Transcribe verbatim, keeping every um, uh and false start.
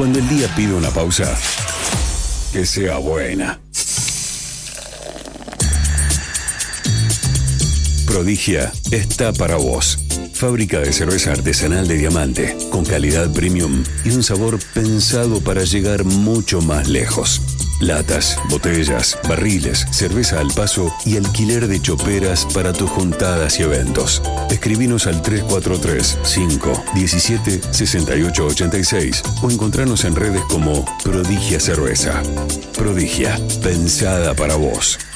Cuando el día pide una pausa, que sea buena. Prodigia está para vos. Fábrica de cerveza artesanal de Diamante, con calidad premium y un sabor pensado para llegar mucho más lejos. Latas, botellas, barriles, cerveza al paso y alquiler de choperas para tus juntadas y eventos. Escribinos al tres cuatro tres, cinco, diecisiete, sesenta y ocho ochenta y seis o encontranos en redes como Prodigia Cerveza. Prodigia, pensada para vos.